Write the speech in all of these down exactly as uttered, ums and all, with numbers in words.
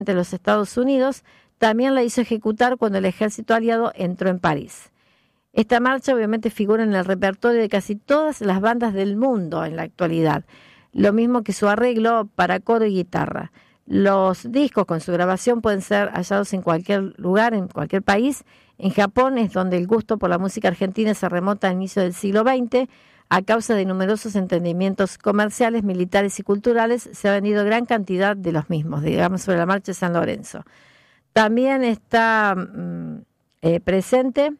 de los Estados Unidos, también la hizo ejecutar cuando el ejército aliado entró en París. Esta marcha obviamente figura en el repertorio de casi todas las bandas del mundo en la actualidad, lo mismo que su arreglo para coro y guitarra. Los discos con su grabación pueden ser hallados en cualquier lugar, en cualquier país. En Japón es donde el gusto por la música argentina se remonta al inicio del siglo veinte. A causa de numerosos entendimientos comerciales, militares y culturales, se ha vendido gran cantidad de los mismos, digamos, sobre la marcha de San Lorenzo. También está mm, eh, presente,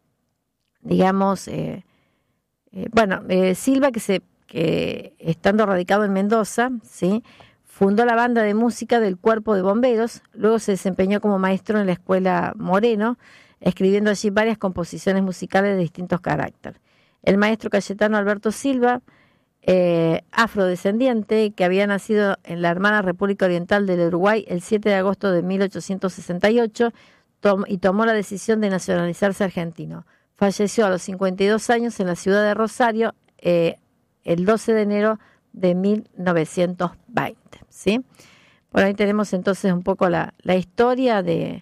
digamos, eh, eh, bueno, eh, Silva, que, se, que estando radicado en Mendoza, ¿sí?, fundó la banda de música del Cuerpo de Bomberos, luego se desempeñó como maestro en la Escuela Moreno, escribiendo allí varias composiciones musicales de distintos caracteres. El maestro Cayetano Alberto Silva, eh, afrodescendiente, que había nacido en la hermana República Oriental del Uruguay el siete de agosto de mil ochocientos sesenta y ocho tom- y tomó la decisión de nacionalizarse argentino. Falleció a los cincuenta y dos años en la ciudad de Rosario eh, el doce de enero de mil novecientos veinte. ¿Sí? Por ahí tenemos entonces un poco la, la historia de,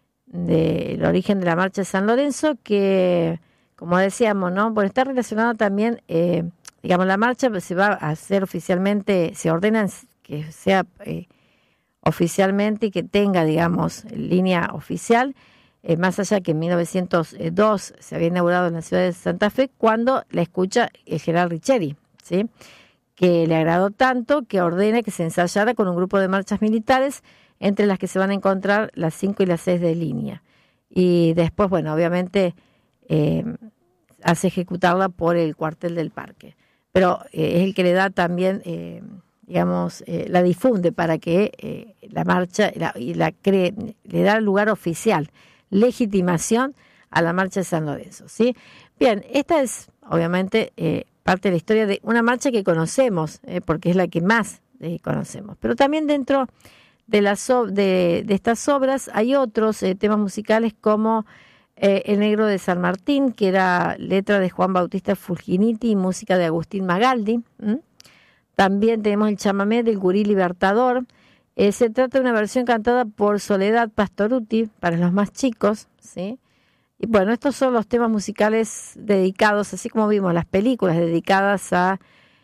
de el origen de la marcha de San Lorenzo, que, como decíamos, ¿no? Bueno, está relacionado también, eh, digamos, la marcha se va a hacer oficialmente, se ordena que sea eh, oficialmente y que tenga, digamos, línea oficial, eh, más allá que en mil novecientos dos se había inaugurado en la ciudad de Santa Fe, cuando la escucha el general Richeri, ¿sí?, que le agradó tanto que ordena que se ensayara con un grupo de marchas militares, entre las que se van a encontrar las cinco y las seis de línea. Y después, bueno, obviamente eh, hace ejecutarla por el cuartel del Parque. Pero eh, es el que le da también, eh, digamos, eh, la difunde para que eh, la marcha, la, y la cree, le da lugar oficial, legitimación a la marcha de San Lorenzo, ¿sí? Bien, esta es, obviamente, eh, parte de la historia de una marcha que conocemos, eh, porque es la que más eh, conocemos. Pero también dentro de, las, de, de estas obras hay otros eh, temas musicales como eh, El Negro de San Martín, que era letra de Juan Bautista Fulginiti y música de Agustín Magaldi. ¿Mm? También tenemos el chamamé del Gurí Libertador. Eh, se trata de una versión cantada por Soledad Pastorutti para los más chicos, ¿sí? Y bueno, estos son los temas musicales dedicados, así como vimos las películas dedicadas a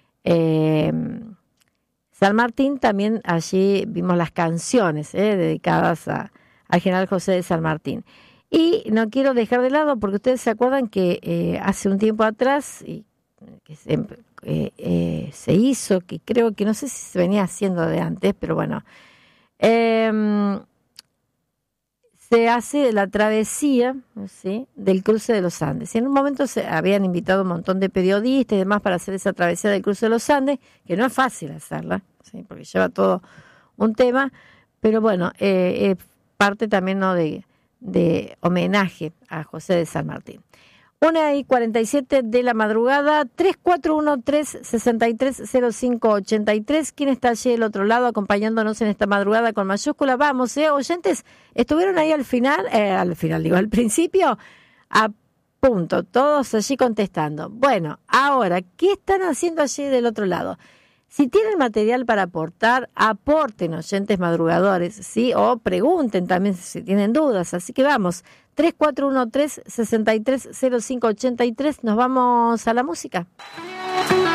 eh, San Martín, también allí vimos las canciones eh, dedicadas a, al general José de San Martín. Y no quiero dejar de lado, porque ustedes se acuerdan que eh, hace un tiempo atrás, y que se, eh, eh, se hizo, que creo que no sé si se venía haciendo de antes, pero bueno, eh, se hace la travesía, ¿sí?, del cruce de los Andes. Y en un momento se habían invitado un montón de periodistas y demás para hacer esa travesía del cruce de los Andes, que no es fácil hacerla, ¿sí?, porque lleva todo un tema, pero bueno, eh, eh, parte también, ¿no?, de, de homenaje a José de San Martín. Una y cuarenta y siete de la madrugada, tres cuatro uno tres, seis tres cero cinco ocho tres. ¿Quién está allí del otro lado acompañándonos en esta madrugada con mayúscula? Vamos, ¿eh? Oyentes, estuvieron ahí al final, eh, al final digo, al principio, a punto, todos allí contestando. Bueno, ahora, ¿qué están haciendo allí del otro lado? Si tienen material para aportar, aporten, oyentes madrugadores, ¿sí? O pregunten también si tienen dudas. Así que vamos, tres cuatro uno tres, seis tres cero cinco ocho tres, nos vamos a la música.